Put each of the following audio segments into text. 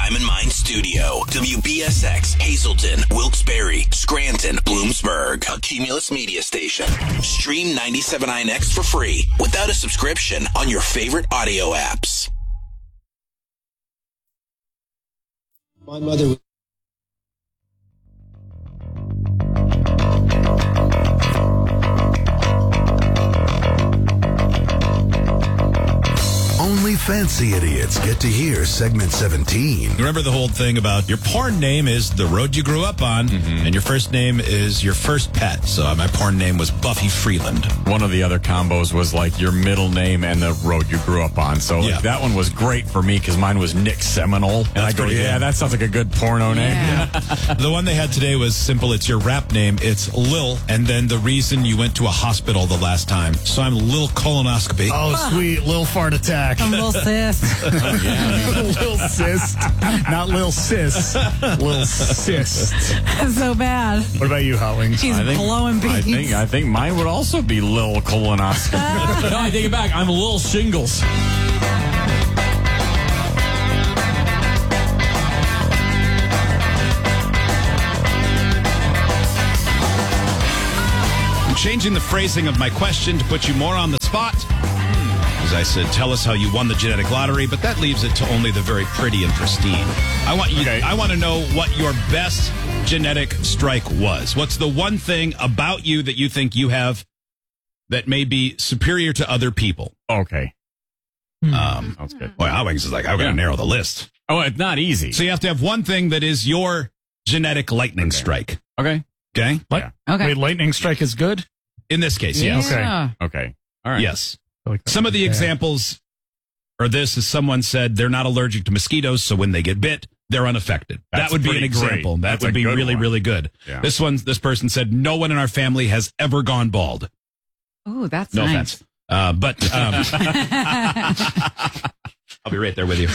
Diamond Mine Studio. WBSX, Hazleton, Wilkes-Barre, Scranton, Bloomsburg. A Cumulus Media station. Stream 97.9X for free without a subscription on your favorite audio apps. My mother was... Only fancy idiots get to hear segment 17. Remember the whole thing about your porn name is the road you grew up on, and your first name is your first pet. So my porn name was Buffy Freeland. One of the other combos was like your middle name and the road you grew up on. So Yeah. that one was great for me because mine was Nick Seminole. And I go, pretty yeah, good. that sounds like a good porno name. The one they had today was simple. It's your rap name. It's Lil, and then the reason you went to a hospital the last time. So I'm Lil Colonoscopy. Oh, sweet. Lil fart attack. I'm a little sis. Lil cyst. Not Lil sis. Lil cyst. That's so bad. What about you, Hot Wings? She's blowing beans. I think mine would also be Lil Colonoscopy. No, I take it back. I'm Lil Shingles. I'm changing the phrasing of my question to put you more on the spot. As I said, tell us how you won the genetic lottery, but that leaves it to only the very pretty and pristine. I want to know what your best genetic strike was. What's the one thing about you that you think you have that may be superior to other people? Okay. Sounds good. Boy, Howings is like, I've got to narrow the list. Oh, it's not easy. So you have to have one thing that is your genetic lightning strike. Okay. Okay? Yeah. Okay. Wait, lightning strike is good? In this case, yes. Yeah. Okay. All right. Yes. I like that. Some of the Yeah. examples are this, as someone said, they're not allergic to mosquitoes, so when they get bit, they're unaffected. That's that would be an pretty example. great. That That's would a be good really, one. really good. Yeah. This person said, no one in our family has ever gone bald. Ooh, that's No nice. offense. But I'll be right there with you.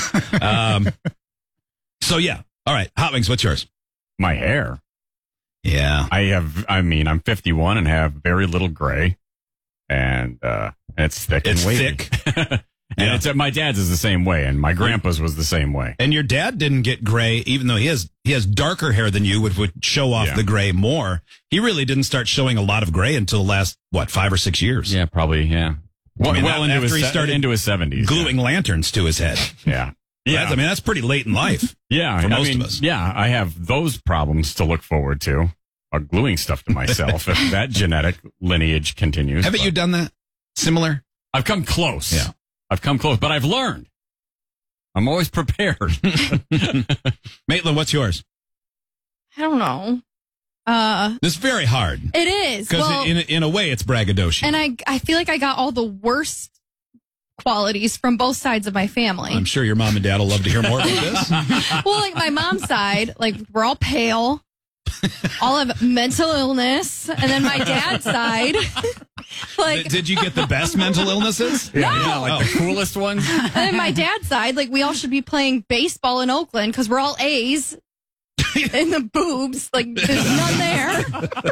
So, yeah. All right. Hot Wings, what's yours? My hair. Yeah. I'm 51 and have very little gray. And it's thick It's and wavy. thick. And Yeah. it's my dad's is the same way, and my grandpa's was the same way. And your dad didn't get gray, even though he has darker hair than you, which would show off Yeah. the gray more. He really didn't start showing a lot of gray until the last, 5 or 6 years? Yeah, probably, yeah. Well, mean, into after he started into his 70s. Gluing lanterns to his head. Yeah. Yeah. That's pretty late in life. Yeah. for most of us. Yeah, I have those problems to look forward to. Gluing stuff to myself if that genetic lineage continues. Haven't you done that? Similar? I've come close. Yeah. I've come close, but I've learned. I'm always prepared. Maitland, what's yours? I don't know. This is very hard. It is. Because Well, in a way, it's braggadocio. and I feel like I got all the worst qualities from both sides of my family. I'm sure your mom and dad will love to hear more about this. Well, like my mom's side, like we're all pale, all have mental illness, and then my dad's side, like Did you get the best mental illnesses? Yeah, like the coolest ones. and then my dad's side, like we all should be playing baseball in Oakland because we're all A's in the boobs. Like there's none there.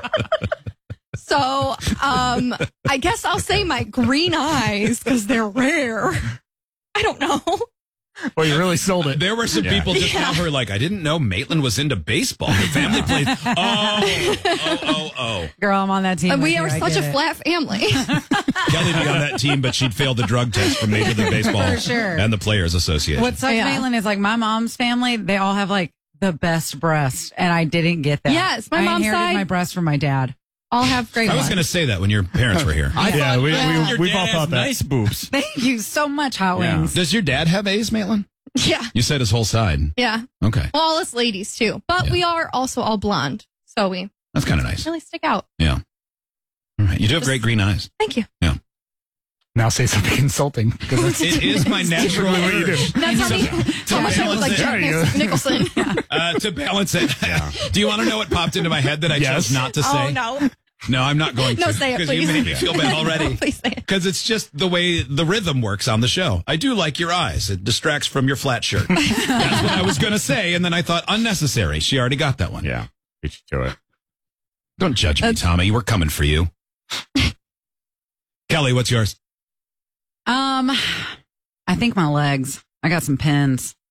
So, I guess I'll say my green eyes because they're rare. I don't know. Well, you really sold it. There were some people just now who were like, I didn't know Maitland was into baseball. The family plays. Oh. Girl, I'm on that team. And with we you. are I such get a it. flat family. Kelly'd be on that team, but she'd failed the drug test from Major League Baseball For sure. and the Players Association. What sucks, Yeah. Maitland, is like my mom's family, they all have like the best breasts, and I didn't get that. Yes, my I mom's inherited side- my breasts from my dad. All have great I was ones. going to say that when your parents were here. Yeah, we've Your all dad thought has that. nice boobs. Thank you so much, Hot Yeah. Wings. Does your dad have A's, Maitland? Yeah, You said his whole side. yeah. Okay. Well, all us ladies too, but Yeah. we are also all blonde, so we That's kind of nice. really stick out. Yeah. All right. You do have great green eyes. Thank you. Now say something insulting. Because It is my natural what you do. urge. That's how much I look like There Jack you go. Nicholson. To balance it. Do you want to know what popped into my head that I Yes. chose not to say? Oh no! No, I'm not going to. No, say it, Because you please. made me feel bad already. Please say it. Because it's just the way the rhythm works on the show. I do like your eyes. It distracts from your flat shirt. That's what I was going to say. And then I thought, unnecessary. She already got that one. Yeah, beat you to it. Don't judge me, Tommy. We're coming for you. Kelly, what's yours? I think my legs. I got some pins.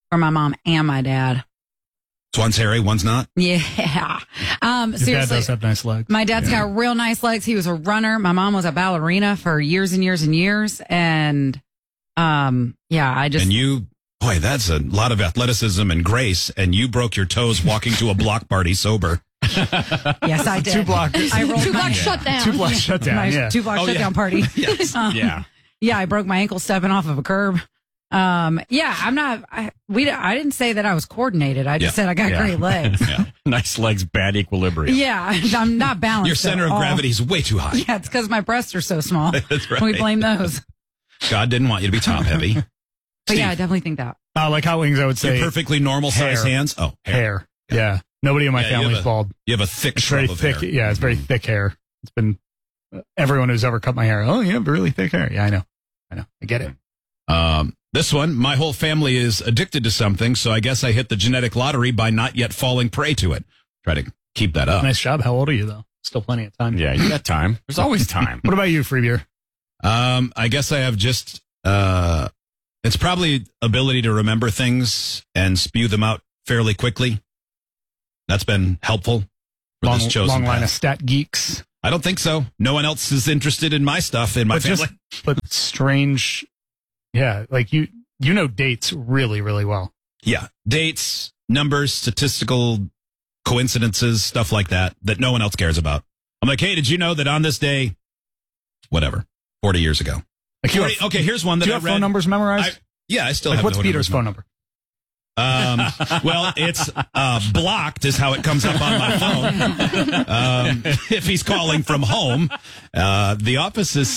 for my mom and my dad. So one's hairy, one's not. Yeah. Your dad Seriously. does have nice legs. My dad's got real nice legs. He was a runner. My mom was a ballerina for years and years and years. And, I just. And you, boy, that's a lot of athleticism and grace. And you broke your toes walking to a block party sober. Yes, I did. 2 blocks. I rolled 2 my- blocks shut down. 2 blocks shut down. my Yeah. 2 block shutdown party. Yes. Yeah. Yeah, I broke my ankle stepping off of a curb. I'm not. I didn't say that I was coordinated. I just said I got great legs. Yeah. Nice legs, bad equilibrium. Yeah, I'm not balanced. Your center at of all. gravity is way too high. Yeah, it's because my breasts are so small. That's right. We blame those. God didn't want you to be top heavy. But Steve, yeah, I definitely think that. Like hot wings, I would your say perfectly normal size hair. hands. Oh, hair. Yeah. Nobody in my Yeah, you family have is bald. You have a thick It's very shrub of thick. hair. Yeah, it's very thick hair. It's been everyone who's ever cut my hair. Oh, you have really thick hair. Yeah, I know. I get it. This one, my whole family is addicted to something, so I guess I hit the genetic lottery by not yet falling prey to it. Try to keep that up. Nice job. How old are you, though? Still plenty of time. Yeah, you got time. There's always time. What about you, Free Beer? I guess I have just, it's probably ability to remember things and spew them out fairly quickly. That's been helpful for this chosen long line of path. stat geeks. I don't think so. No one else is interested in my stuff in my family. But strange. Yeah, like you know dates really, really well. Yeah. Dates, numbers, statistical coincidences, stuff like that no one else cares about. I'm like, hey, did you know that on this day, whatever, 40 years ago. Like you 40, have, okay, here's one that do you I have read. phone numbers memorized? I still Like have what's the Peter's phone numbers. number? Well, it's blocked is how it comes up on my phone. If he's calling from home, the office is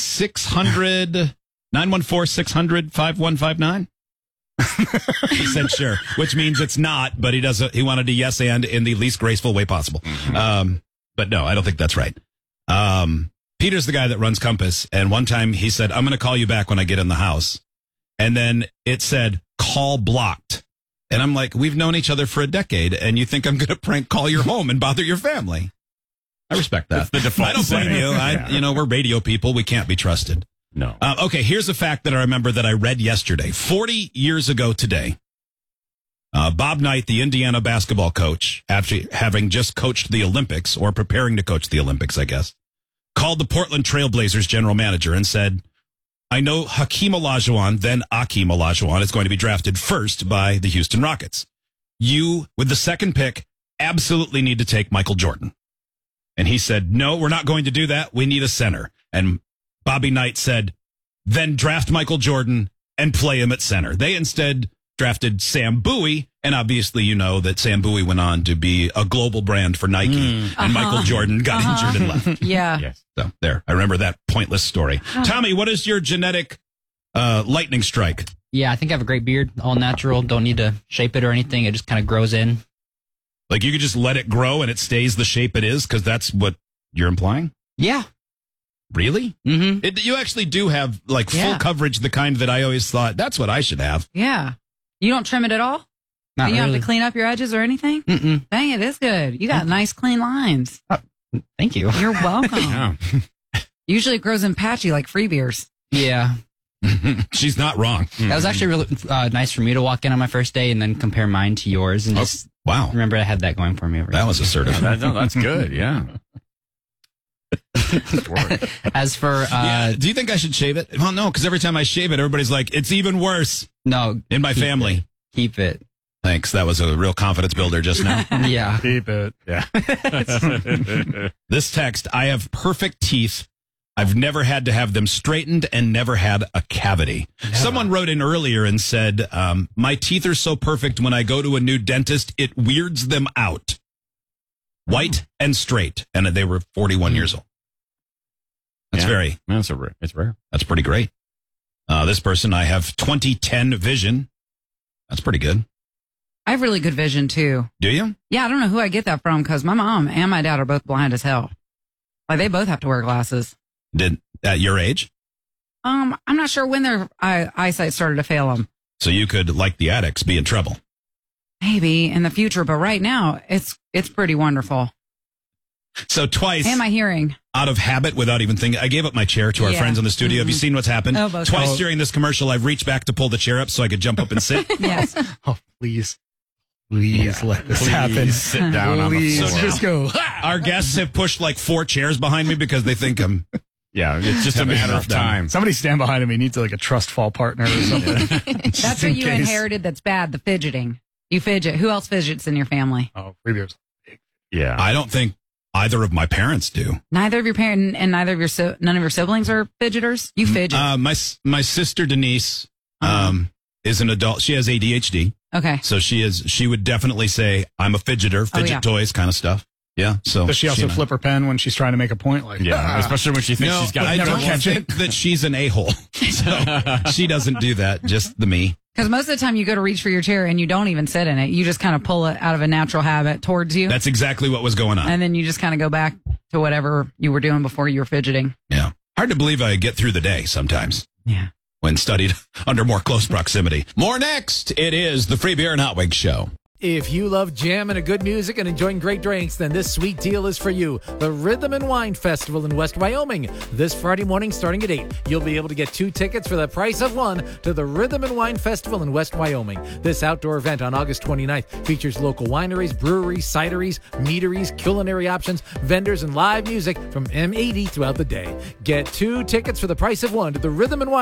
914-600-5159. He said sure, which means it's not, but he wanted to yes and in the least graceful way possible. But no, I don't think that's right. Peter's the guy that runs Compass, and one time he said, I'm going to call you back when I get in the house. And then it said, call blocked. And I'm like, we've known each other for a decade, and you think I'm going to prank call your home and bother your family? I respect that. It's the default I don't blame setting. you. Yeah. We're radio people. We can't be trusted. No. Okay, here's a fact that I remember that I read yesterday. 40 years ago today, Bob Knight, the Indiana basketball coach, after having just coached the Olympics, or preparing to coach the Olympics, I guess, called the Portland Trailblazers general manager and said, I know Hakeem Olajuwon, then Akeem Olajuwon, is going to be drafted first by the Houston Rockets. You, with the second pick, absolutely need to take Michael Jordan. And he said, no, we're not going to do that. We need a center. And Bobby Knight said, then draft Michael Jordan and play him at center. They instead drafted Sam Bowie. And obviously, you know that Sam Bowie went on to be a global brand for Nike. And Michael Jordan got injured and left. Yeah. Yes. So there, I remember that pointless story. Tommy, what is your genetic lightning strike? Yeah, I think I have a great beard, all natural. Don't need to shape it or anything. It just kind of grows in. Like you could just let it grow and it stays the shape it is, because that's what you're implying? Yeah. Really? Mm-hmm. You actually do have like full Yeah. coverage, the kind that I always thought that's what I should have. Yeah. You don't trim it at all? Not you don't really. have to clean up your edges or anything? Mm-mm. Dang, it is good. You got nice, clean lines. Thank you. You're welcome. Yeah. Usually it grows in patchy like free beers. Yeah. She's not wrong. That was actually really nice for me to walk in on my first day and then compare mine to yours. And just Wow. remember I had that going for me. That was assertive. That's good. Yeah. As for, Yeah. Do you think I should shave it? Well, no, because every time I shave it, everybody's like, it's even worse no. in my keep family. it. Keep it. Thanks. That was a real confidence builder just now. Yeah. Keep it. Yeah. This text, I have perfect teeth. I've never had to have them straightened and never had a cavity. Someone wrote in earlier and said, my teeth are so perfect when I go to a new dentist, it weirds them out. White and straight. And they were 41 years old. That's It's rare. that's pretty great. This person, I have 20/10 vision. That's pretty good. I have really good vision too. Do you? Yeah, I don't know who I get that from because my mom and my dad are both blind as hell. Like they both have to wear glasses. Did at your age? I'm not sure when their eyesight started to fail them. So you could, like the addicts, be in trouble. Maybe in the future, but right now it's pretty wonderful. So twice And my hearing. out of habit without even thinking, I gave up my chair to our Yeah. friends in the studio. Have you seen what's happened? Oh, both Twice times. during this commercial, I've reached back to pull the chair up so I could jump up and sit. Yes. Oh, please let this happen. Please sit down on the Please floor. just go. Our guests have pushed like 4 chairs behind me because they think I'm. Yeah, it's just a matter of time. Somebody stand behind him. He needs like a trust fall partner or something. That's what you inherited that's bad, the fidgeting. You fidget. Who else fidgets in your family? Oh, free beers. Yeah. I don't think either of my parents do. Neither of your parents and none of your siblings are fidgeters? You fidget. My sister Denise is an adult. She has ADHD. Okay. So she would definitely say, I'm a fidgeter, fidget yeah. toys kind of stuff. Yeah. So Does she also and I- flip her pen when she's trying to make a point? Like, Yeah, especially when she thinks No, she's got I never don't catch it. think that she's an a-hole. So she doesn't do that, just the me. Because most of the time you go to reach for your chair and you don't even sit in it. You just kind of pull it out of a natural habit towards you. That's exactly what was going on. And then you just kind of go back to whatever you were doing before you were fidgeting. Yeah. Hard to believe I get through the day sometimes Yeah. when studied under more close proximity. More next. It is the Free Beer and Hot Wings Show. If you love jamming and good music and enjoying great drinks, then this sweet deal is for you. The Rhythm and Wine Festival in West Wyoming. This Friday morning starting at 8. You'll be able to get 2 tickets for the price of 1 to the Rhythm and Wine Festival in West Wyoming. This outdoor event on August 29th features local wineries, breweries, cideries, meaderies, culinary options, vendors, and live music from M80 throughout the day. Get 2 tickets for the price of 1 to the Rhythm and Wine